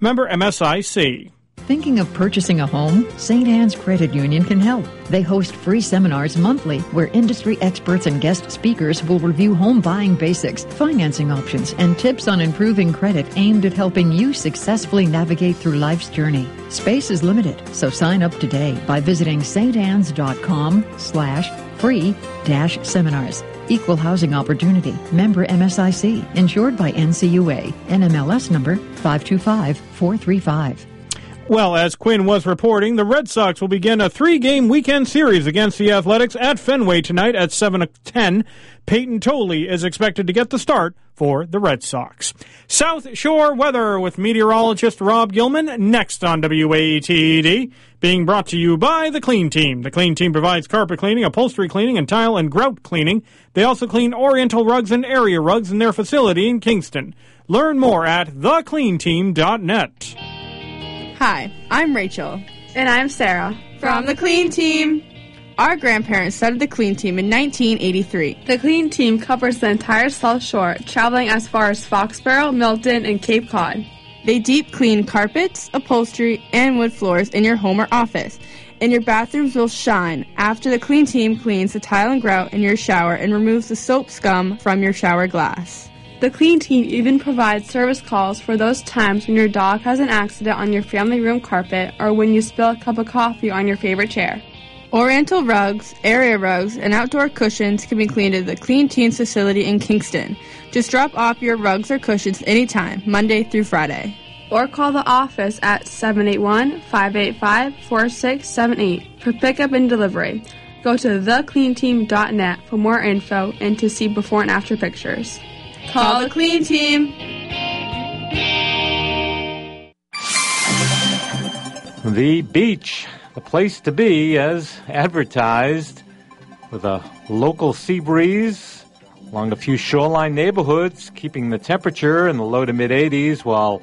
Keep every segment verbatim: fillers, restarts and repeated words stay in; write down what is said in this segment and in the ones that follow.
Member M S I C. Thinking of purchasing a home? Saint Anne's Credit Union can help. They host free seminars monthly where industry experts and guest speakers will review home buying basics, financing options, and tips on improving credit aimed at helping you successfully navigate through life's journey. Space is limited, so sign up today by visiting saintannes.com slash free dash seminars. Equal housing opportunity. Member M S I C. Insured by N C U A. N M L S number five two five four three five. Well, as Quinn was reporting, the Red Sox will begin a three-game weekend series against the Athletics at Fenway tonight at seven ten. Peyton Tolley is expected to get the start for the Red Sox. South Shore weather with meteorologist Rob Gilman next on W A T D. Being brought to you by The Clean Team. The Clean Team provides carpet cleaning, upholstery cleaning, and tile and grout cleaning. They also clean Oriental rugs and area rugs in their facility in Kingston. Learn more at the clean team dot net. Hi, I'm Rachel. And I'm Sarah. From The Clean Team. Our grandparents started The Clean Team in nineteen eighty-three. The Clean Team covers the entire South Shore, traveling as far as Foxborough, Milton, and Cape Cod. They deep clean carpets, upholstery, and wood floors in your home or office, and your bathrooms will shine after The Clean Team cleans the tile and grout in your shower and removes the soap scum from your shower glass. The Clean Team even provides service calls for those times when your dog has an accident on your family room carpet or when you spill a cup of coffee on your favorite chair. Oriental rugs, area rugs, and outdoor cushions can be cleaned at the Clean Teams facility in Kingston. Just drop off your rugs or cushions anytime, Monday through Friday. Or call the office at seven eight one, five eight five, four six seven eight for pickup and delivery. Go to the clean team dot net for more info and to see before and after pictures. Call The Clean Team. The beach, the place to be as advertised, with a local sea breeze along a few shoreline neighborhoods, keeping the temperature in the low to mid eighties, while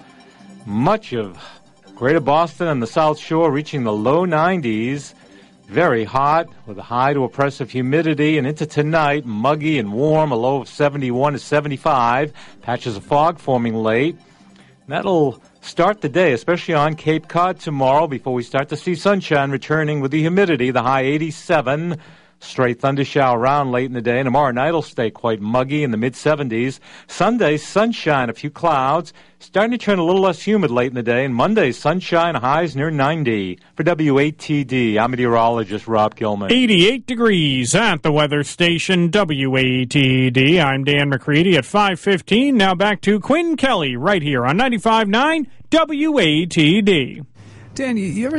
much of Greater Boston and the South Shore reaching the low nineties. Very hot, with a high to oppressive humidity, and into tonight, muggy and warm, a low of seventy-one to seventy-five. Patches of fog forming late. That'll start the day, especially on Cape Cod tomorrow, before we start to see sunshine returning with the humidity, the high eighty-seven. Straight thunder shower around late in the day. Tomorrow night will stay quite muggy in the mid-seventies. Sunday, sunshine, a few clouds. Starting to turn a little less humid late in the day. And Monday, sunshine, highs near ninety. For W A T D, I'm meteorologist Rob Gilman. eighty-eight degrees at the weather station, W A T D. I'm Dan McCready at five fifteen. Now back to Quinn Kelly right here on ninety-five point nine W A T D. Dan, you, you ever,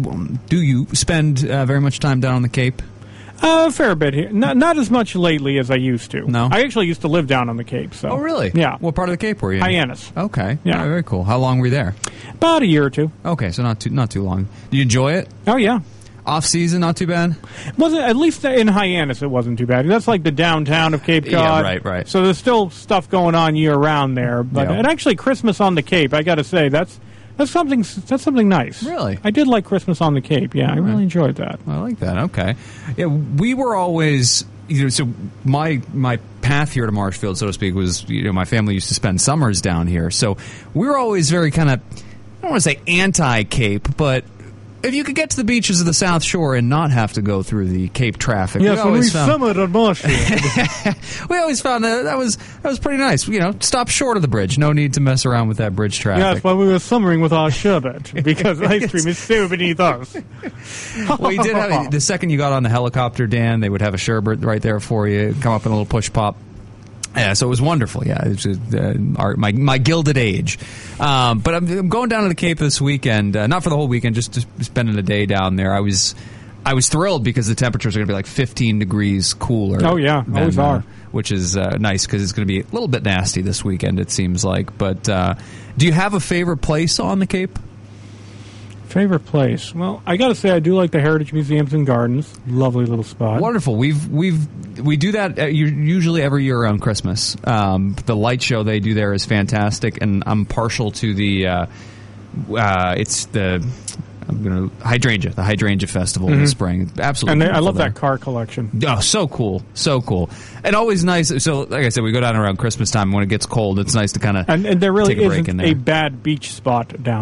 do you spend uh, very much time down on the Cape? Uh, a fair bit here. Not, not as much lately as I used to. No? I actually used to live down on the Cape. So. Oh, really? Yeah. What part of the Cape were you in? Hyannis. Okay. Yeah. Oh, very cool. How long were you there? About a year or two. Okay, so not too not too long. Do you enjoy it? Oh, yeah. Off season, not too bad? Wasn't At least in Hyannis, it wasn't too bad. That's like the downtown of Cape Cod. Yeah, right, right. So there's still stuff going on year-round there. But Yeah. And actually, Christmas on the Cape, I got to say, that's... That's something. That's something nice. Really, I did like Christmas on the Cape. Yeah, I really enjoyed that. I like that. Okay, yeah, we were always, you know, so my my path here to Marshfield, so to speak, was, you know, my family used to spend summers down here, so we were always very kind of, I don't want to say anti-Cape, but if you could get to the beaches of the South Shore and not have to go through the Cape traffic, yes, we when we always found, summered on Marshfield, we always found that that was that was pretty nice. You know, stop short of the bridge. No need to mess around with that bridge traffic. Yes, while we were summering with our sherbet, because ice cream is so beneath us. Well, you did have, the second you got on the helicopter, Dan, they would have a sherbet right there for you, come up in a little push pop. Yeah, so it was wonderful. Yeah, it was, uh, our, my my gilded age. Um, but I'm, I'm going down to the Cape this weekend, uh, not for the whole weekend, just to spending a day down there. I was I was thrilled because the temperatures are going to be like fifteen degrees cooler. Oh yeah, than, always are. Uh, which is uh, nice because it's going to be a little bit nasty this weekend, it seems like. But uh, do you have a favorite place on the Cape? Favorite place? Well, I got to say I do like the Heritage Museums and Gardens. Lovely little spot. Wonderful. We've we've we do that uh, usually every year around Christmas. Um, the light show they do there is fantastic, and I'm partial to the. Uh, uh, it's the. I'm gonna hydrangea, the hydrangea festival mm-hmm. in the spring. Absolutely, and they, I love there. that car collection. Oh, so cool, so cool, and always nice. So, like I said, we go down around Christmas time when it gets cold. It's nice to kind of and, and there really take a break isn't in there. a bad beach spot down